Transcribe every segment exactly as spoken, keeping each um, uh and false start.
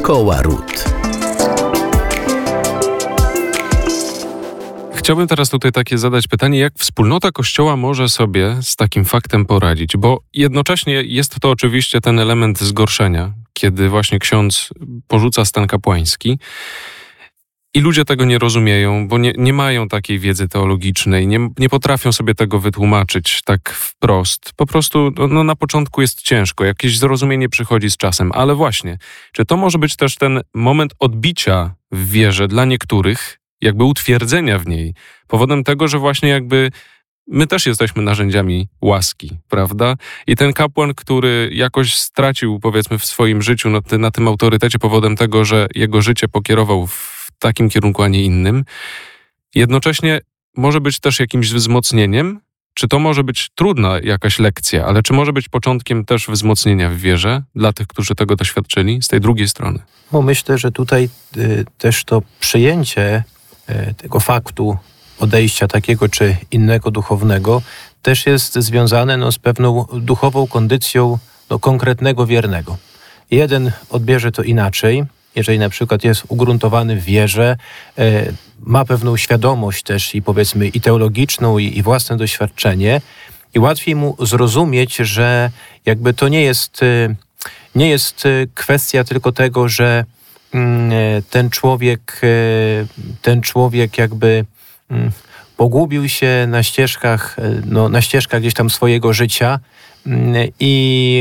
Szkoła Ród. Chciałbym teraz tutaj takie zadać pytanie, jak wspólnota Kościoła może sobie z takim faktem poradzić? Bo jednocześnie jest to oczywiście ten element zgorszenia, kiedy właśnie ksiądz porzuca stan kapłański i ludzie tego nie rozumieją, bo nie, nie mają takiej wiedzy teologicznej, nie, nie potrafią sobie tego wytłumaczyć tak wprost. Po prostu no, na początku jest ciężko, jakieś zrozumienie przychodzi z czasem, ale właśnie, czy to może być też ten moment odbicia w wierze dla niektórych, jakby utwierdzenia w niej, powodem tego, że właśnie jakby my też jesteśmy narzędziami łaski, prawda? I ten kapłan, który jakoś stracił, powiedzmy, w swoim życiu no, ty, na tym autorytecie powodem tego, że jego życie pokierował w takim kierunku, a nie innym, jednocześnie może być też jakimś wzmocnieniem. Czy to może być trudna jakaś lekcja, ale czy może być początkiem też wzmocnienia w wierze dla tych, którzy tego doświadczyli z tej drugiej strony? No myślę, że tutaj y, też to przyjęcie y, tego faktu odejścia takiego czy innego duchownego też jest związane no, z pewną duchową kondycją no, konkretnego wiernego. Jeden odbierze to inaczej, jeżeli na przykład jest ugruntowany w wierze, y, ma pewną świadomość też i powiedzmy i teologiczną i, i własne doświadczenie i łatwiej mu zrozumieć, że jakby to nie jest, y, nie jest kwestia tylko tego, że y, ten człowiek, y, ten człowiek jakby y, pogubił się na ścieżkach, y, no, na ścieżkach gdzieś tam swojego życia y, i,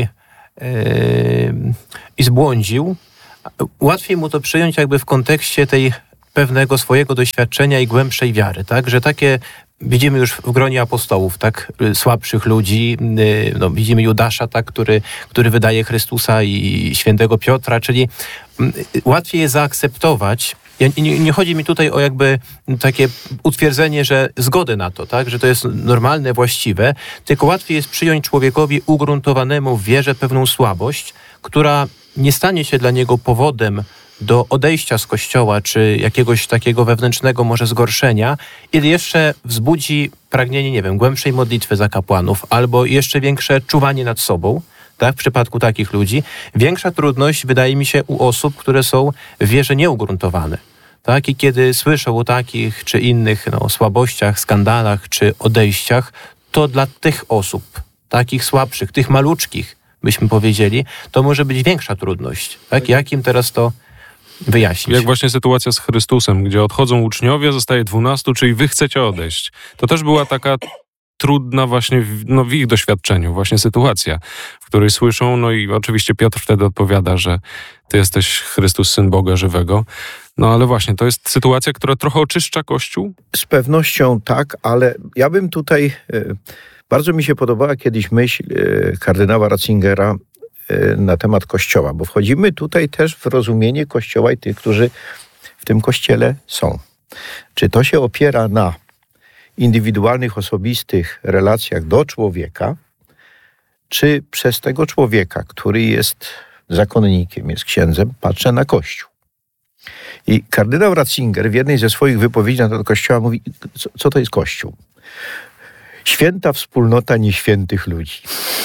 y, i zbłądził. Łatwiej mu to przyjąć jakby w kontekście tej pewnego swojego doświadczenia i głębszej wiary, tak? Że takie widzimy już w gronie apostołów, tak? Słabszych ludzi, no, widzimy Judasza, tak? Który, który wydaje Chrystusa i świętego Piotra, czyli łatwiej je zaakceptować. Ja, nie, nie chodzi mi tutaj o jakby takie utwierdzenie, że zgodę na to, tak? Że to jest normalne, właściwe, tylko łatwiej jest przyjąć człowiekowi ugruntowanemu w wierze pewną słabość, która nie stanie się dla niego powodem do odejścia z Kościoła, czy jakiegoś takiego wewnętrznego może zgorszenia, i jeszcze wzbudzi pragnienie, nie wiem, głębszej modlitwy za kapłanów, albo jeszcze większe czuwanie nad sobą, tak, w przypadku takich ludzi. Większa trudność wydaje mi się u osób, które są w wierze nieugruntowane. Tak? I kiedy słyszą o takich czy innych no, słabościach, skandalach czy odejściach, to dla tych osób, takich słabszych, tych maluczkich, byśmy powiedzieli, to może być większa trudność. Tak? Jak im teraz to wyjaśnić? Jak właśnie sytuacja z Chrystusem, gdzie odchodzą uczniowie, zostaje dwunastu, czyli wy chcecie odejść. To też była taka trudna właśnie w, no, w ich doświadczeniu właśnie sytuacja, w której słyszą, no i oczywiście Piotr wtedy odpowiada, że ty jesteś Chrystus, Syn Boga żywego. No ale właśnie, to jest sytuacja, która trochę oczyszcza Kościół? Z pewnością tak, ale ja bym tutaj... Bardzo mi się podobała kiedyś myśl kardynała Ratzingera na temat Kościoła, bo wchodzimy tutaj też w rozumienie Kościoła i tych, którzy w tym Kościele są. Czy to się opiera na indywidualnych, osobistych relacjach do człowieka, czy przez tego człowieka, który jest zakonnikiem, jest księdzem, patrzę na Kościół. I kardynał Ratzinger w jednej ze swoich wypowiedzi na temat Kościoła mówi, co, co to jest Kościół? Święta wspólnota nieświętych ludzi.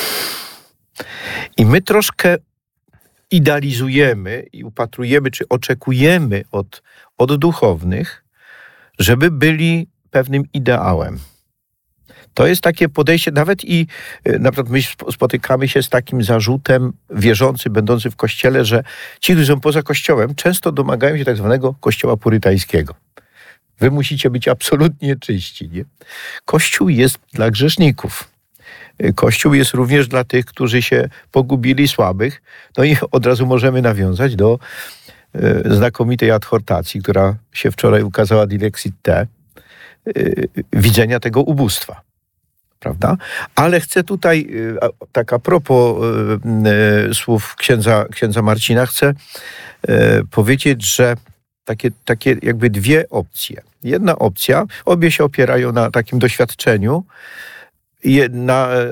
I my troszkę idealizujemy i upatrujemy, czy oczekujemy od, od duchownych, żeby byli pewnym ideałem. To jest takie podejście, nawet i na przykład my spotykamy się z takim zarzutem wierzący, będący w Kościele, że ci, którzy są poza Kościołem, często domagają się tak zwanego Kościoła purytańskiego. Wy musicie być absolutnie czyści. Nie? Kościół jest dla grzeszników. Kościół jest również dla tych, którzy się pogubili, słabych. No i od razu możemy nawiązać do e, znakomitej adhortacji, która się wczoraj ukazała Dilexit Te, e, widzenia tego ubóstwa. Prawda? Ale chcę tutaj, e, tak a propos e, e, słów księdza, księdza Marcina, chcę e, powiedzieć, że Takie, takie jakby dwie opcje. Jedna opcja, obie się opierają na takim doświadczeniu, na e,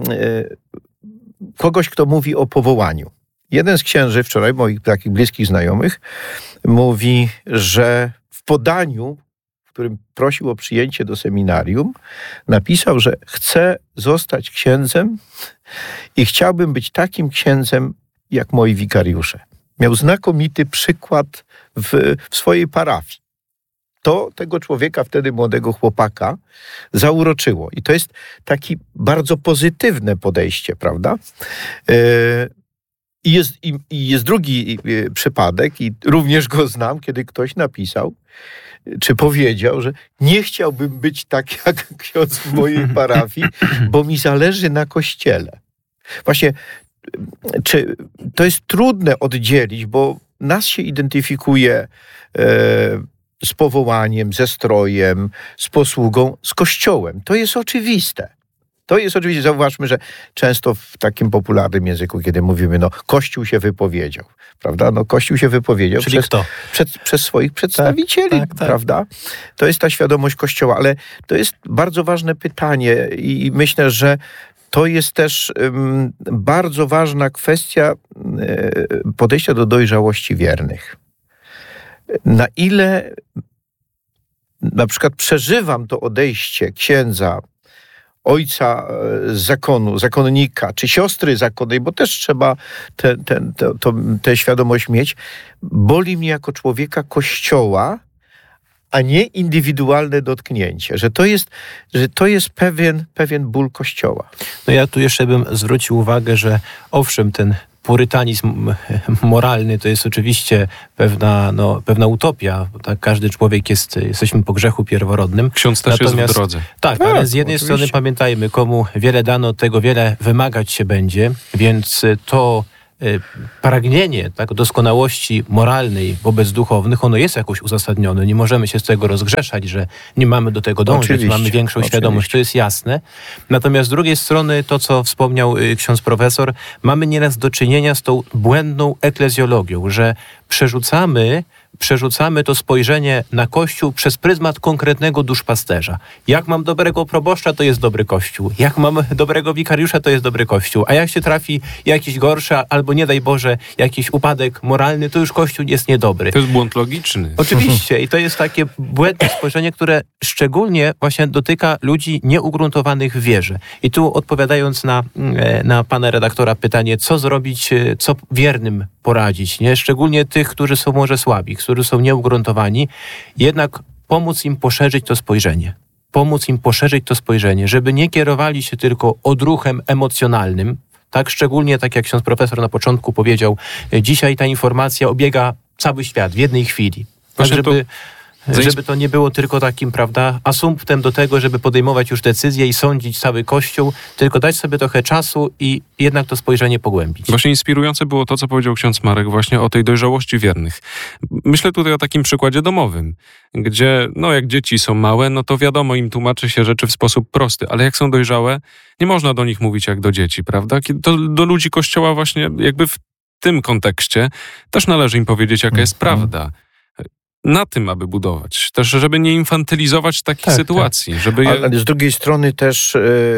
kogoś, kto mówi o powołaniu. Jeden z księży wczoraj, moich takich bliskich znajomych, mówi, że w podaniu, w którym prosił o przyjęcie do seminarium, napisał, że chce zostać księdzem i chciałbym być takim księdzem, jak moi wikariusze. miał znakomity przykład w, w swojej parafii. To tego człowieka, wtedy młodego chłopaka, zauroczyło. I to jest takie bardzo pozytywne podejście, prawda? I jest, i, i jest drugi przypadek, i również go znam, kiedy ktoś napisał, czy powiedział, że nie chciałbym być tak jak ksiądz w mojej parafii, bo mi zależy na Kościele. Właśnie, czy to jest trudne oddzielić, bo nas się identyfikuje e, z powołaniem, ze strojem, z posługą, z Kościołem. To jest oczywiste. To jest oczywiście, zauważmy, że często w takim popularnym języku, kiedy mówimy, no Kościół się wypowiedział, prawda? No Kościół się wypowiedział Czyli przez, kto? Przed, przez swoich przedstawicieli, tak, tak, tak. prawda? To jest ta świadomość Kościoła, ale to jest bardzo ważne pytanie i myślę, że to jest też um, bardzo ważna kwestia um, podejścia do dojrzałości wiernych. Na ile na przykład przeżywam to odejście księdza, ojca z zakonu, zakonnika, czy siostry zakonnej, bo też trzeba tę te, te, te, te świadomość mieć, boli mnie jako człowieka Kościoła, a nie indywidualne dotknięcie, że to jest, że to jest pewien, pewien ból Kościoła. No ja tu jeszcze bym zwrócił uwagę, że owszem, ten purytanizm moralny to jest oczywiście pewna, no, pewna utopia. Tak, każdy człowiek jest, jesteśmy po grzechu pierworodnym. Ksiądz też Natomiast, jest w drodze. Tak, tak, ale z jednej oczywiście. strony pamiętajmy, komu wiele dano, tego wiele wymagać się będzie, więc to y, pragnienie tak, doskonałości moralnej wobec duchownych, ono jest jakoś uzasadnione. Nie możemy się z tego rozgrzeszać, że nie mamy do tego dążyć, Oczywiście, mamy większą oczywiście. świadomość, to jest jasne. Natomiast z drugiej strony, to co wspomniał y, ksiądz profesor, mamy nieraz do czynienia z tą błędną eklezjologią, że przerzucamy przerzucamy to spojrzenie na Kościół przez pryzmat konkretnego duszpasterza. Jak mam dobrego proboszcza, to jest dobry Kościół. Jak mam dobrego wikariusza, to jest dobry Kościół. A jak się trafi jakiś gorszy, albo nie daj Boże, jakiś upadek moralny, to już Kościół jest niedobry. To jest błąd logiczny. Oczywiście. I to jest takie błędne spojrzenie, które szczególnie właśnie dotyka ludzi nieugruntowanych w wierze. I tu odpowiadając na, na pana redaktora pytanie, co zrobić, co wiernym poradzić, nie? Szczególnie tych, którzy są może słabi, którzy są nieugruntowani, jednak pomóc im poszerzyć to spojrzenie. Pomóc im poszerzyć to spojrzenie, żeby nie kierowali się tylko odruchem emocjonalnym, tak szczególnie, tak jak ksiądz profesor na początku powiedział, dzisiaj ta informacja obiega cały świat w jednej chwili. Tak, żeby, żeby to nie było tylko takim, prawda, asumptem do tego, żeby podejmować już decyzje i sądzić cały Kościół, tylko dać sobie trochę czasu i jednak to spojrzenie pogłębić. Właśnie inspirujące było to, co powiedział ksiądz Marek właśnie o tej dojrzałości wiernych. Myślę tutaj o takim przykładzie domowym, gdzie, no jak dzieci są małe, no to wiadomo, im tłumaczy się rzeczy w sposób prosty, ale jak są dojrzałe, nie można do nich mówić jak do dzieci, prawda? To do ludzi Kościoła właśnie jakby w tym kontekście też należy im powiedzieć, jaka jest prawda. Na tym, aby budować. Też, żeby nie infantylizować takich tak, sytuacji. Tak. Żeby je... Ale z drugiej strony też,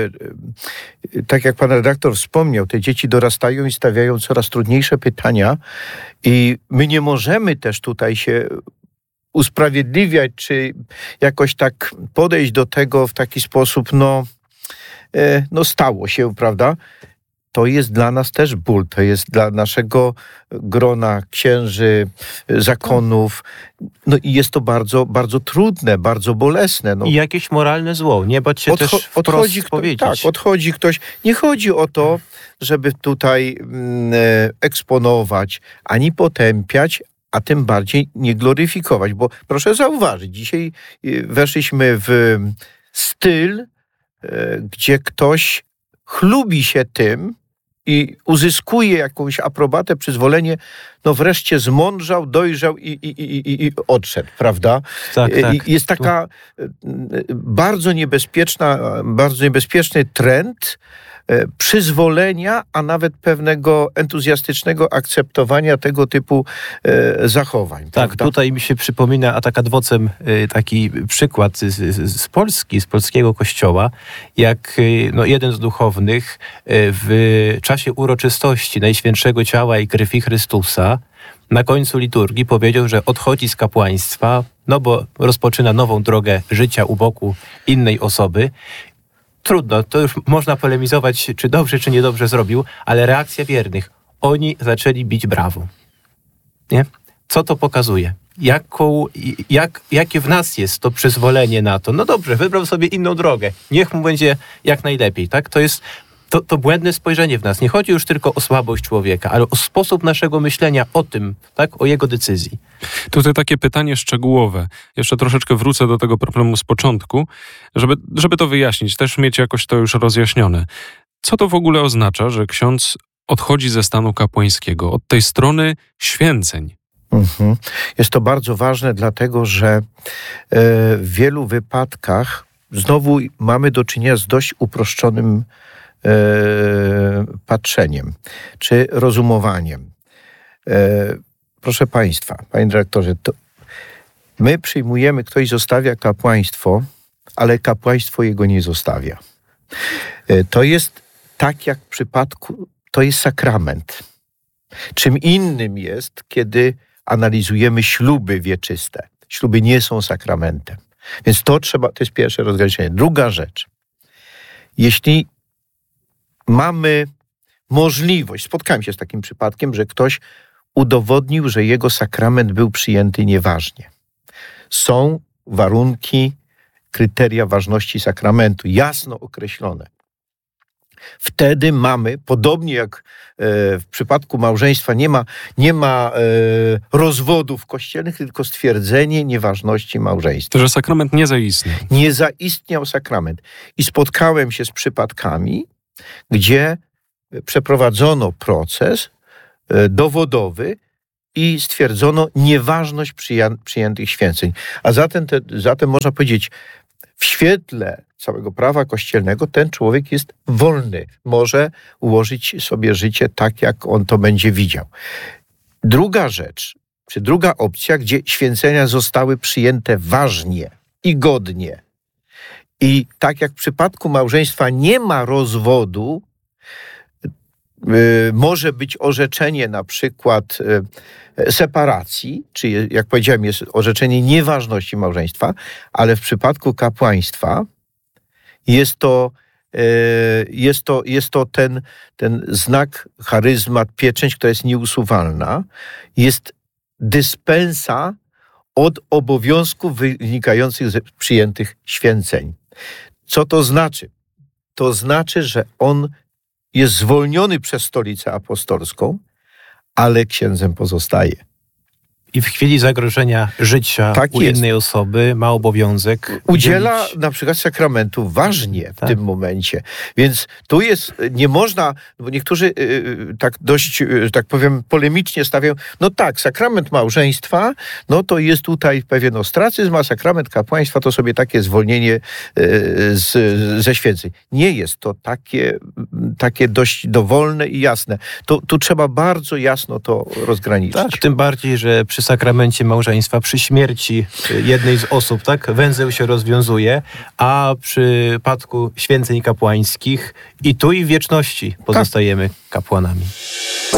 e, tak jak pan redaktor wspomniał, te dzieci dorastają i stawiają coraz trudniejsze pytania i my nie możemy też tutaj się usprawiedliwiać, czy jakoś tak podejść do tego w taki sposób, no, e, no stało się, prawda? To jest dla nas też ból, to jest dla naszego grona księży, zakonów. No i jest to bardzo, bardzo trudne, bardzo bolesne. No. I jakieś moralne zło, nie bać się Odcho- też wprost odchodzi kto, powiedzieć. Tak, odchodzi ktoś. Nie chodzi o to, żeby tutaj mm, eksponować, ani potępiać, a tym bardziej nie gloryfikować, bo proszę zauważyć, dzisiaj weszliśmy w styl, gdzie ktoś chlubi się tym, i uzyskuje jakąś aprobatę, przyzwolenie, no wreszcie zmądrzał, dojrzał i, i, i, i odszedł, prawda? Tak, tak. I jest taka bardzo niebezpieczna, bardzo niebezpieczny trend przyzwolenia, a nawet pewnego entuzjastycznego akceptowania tego typu e, zachowań. Tak, prawda? tutaj mi się przypomina, a tak ad vocem taki przykład z, z Polski, z polskiego kościoła, jak no, jeden z duchownych w czasie uroczystości Najświętszego Ciała i Krwi Chrystusa na końcu liturgii powiedział, że odchodzi z kapłaństwa, no bo rozpoczyna nową drogę życia u boku innej osoby. Trudno, to już można polemizować, czy dobrze, czy niedobrze zrobił, ale reakcja wiernych. Oni zaczęli bić brawo. Nie? Co to pokazuje? Jaką, jak, jakie w nas jest to przyzwolenie na to? No dobrze, wybrał sobie inną drogę. Niech mu będzie jak najlepiej, tak? To jest to, to błędne spojrzenie w nas. Nie chodzi już tylko o słabość człowieka, ale o sposób naszego myślenia o tym, tak? O jego decyzji. Tutaj takie pytanie szczegółowe. Jeszcze troszeczkę wrócę do tego problemu z początku, żeby, żeby to wyjaśnić, też mieć jakoś to już rozjaśnione. Co to w ogóle oznacza, że ksiądz odchodzi ze stanu kapłańskiego, od tej strony święceń? Mhm. Jest to bardzo ważne, dlatego że w wielu wypadkach znowu mamy do czynienia z dość uproszczonym patrzeniem czy rozumowaniem. Proszę Państwa, Panie Dyrektorze, to my przyjmujemy, ktoś zostawia kapłaństwo, ale kapłaństwo jego nie zostawia. To jest tak jak w przypadku, to jest sakrament. Czym innym jest, kiedy analizujemy śluby wieczyste. Śluby nie są sakramentem. Więc to trzeba, to jest pierwsze rozgraniczenie. Druga rzecz. Jeśli mamy możliwość, spotkałem się z takim przypadkiem, że ktoś udowodnił, że jego sakrament był przyjęty nieważnie. Są warunki, kryteria ważności sakramentu, jasno określone. Wtedy mamy, podobnie jak w przypadku małżeństwa, nie ma, nie ma rozwodów kościelnych, tylko stwierdzenie nieważności małżeństwa. To, że sakrament nie zaistniał. Nie zaistniał sakrament. I spotkałem się z przypadkami, gdzie przeprowadzono proces dowodowy i stwierdzono nieważność przyja- przyjętych święceń. A zatem, te, zatem można powiedzieć, w świetle całego prawa kościelnego ten człowiek jest wolny. Może ułożyć sobie życie tak, jak on to będzie widział. Druga rzecz, czy druga opcja, gdzie święcenia zostały przyjęte ważnie i godnie. I tak jak w przypadku małżeństwa nie ma rozwodu, yy, może być orzeczenie na przykład yy, separacji, czy jak powiedziałem, jest orzeczenie nieważności małżeństwa, ale w przypadku kapłaństwa jest to, yy, jest to, jest to ten, ten znak, charyzmat, pieczęć, która jest nieusuwalna. Jest dyspensa od obowiązków wynikających z przyjętych święceń. Co to znaczy? To znaczy, że on jest zwolniony przez Stolicę Apostolską, ale księdzem pozostaje. I w chwili zagrożenia życia tak u jest. innej osoby ma obowiązek udziela udzielić... na przykład sakramentu ważnie w tak. tym momencie. Więc tu jest, nie można, bo niektórzy yy, tak dość, yy, tak powiem, polemicznie stawiają, no tak, sakrament małżeństwa, no to jest tutaj pewien ostracyzm, a sakrament kapłaństwa to sobie takie zwolnienie yy, z, ze święceń. Nie jest to takie, takie dość dowolne i jasne. To, tu trzeba bardzo jasno to rozgraniczyć. Tak, tym bardziej, że przy sakramencie małżeństwa, przy śmierci jednej z osób, tak, węzeł się rozwiązuje, a w przypadku święceń kapłańskich i tu i w wieczności pozostajemy kapłanami.